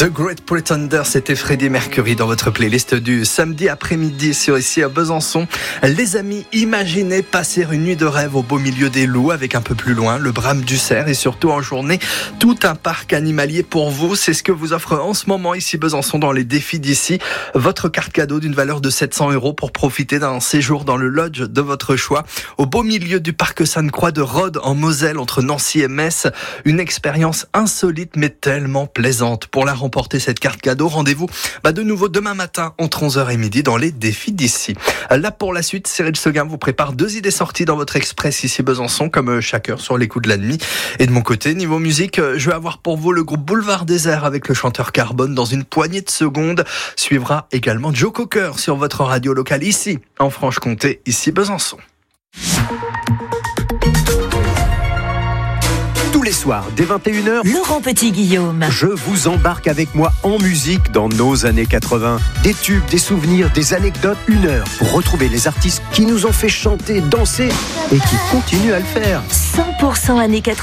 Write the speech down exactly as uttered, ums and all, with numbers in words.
The Great Pretender, c'était Freddie Mercury dans votre playlist du samedi après-midi sur ici à Besançon. Les amis, imaginez passer une nuit de rêve au beau milieu des loups avec un peu plus loin le Brame du Cerf et surtout en journée tout un parc animalier pour vous. C'est ce que vous offre en ce moment ici Besançon dans les défis d'ici. Votre carte cadeau d'une valeur de sept cents euros pour profiter d'un séjour dans le lodge de votre choix au beau milieu du parc Sainte-Croix de Rhodes en Moselle entre Nancy et Metz. Une expérience insolite mais tellement plaisante. Pour la remporter cette carte cadeau, rendez-vous bah de nouveau demain matin entre onze heures et midi dans les défis d'ici. Là pour la suite, Cyril Seguin vous prépare deux idées sorties dans votre express ici Besançon comme chaque heure sur les coups de la nuit. Et de mon côté, niveau musique, je vais avoir pour vous le groupe Boulevard Désert avec le chanteur Carbone dans une poignée de secondes. Suivra également Joe Cocker sur votre radio locale ici en Franche-Comté, ici Besançon. Tous les soirs, dès vingt et une heures, Laurent Petit-Guillaume. je vous embarque avec moi en musique dans nos années quatre-vingts. Des tubes, des souvenirs, des anecdotes, une heure pour retrouver les artistes qui nous ont fait chanter, danser et qui continuent à le faire. cent pour cent années quatre-vingt.